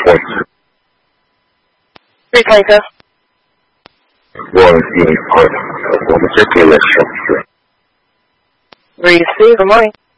Replay, was being part of a particular structure. Receive, good morning.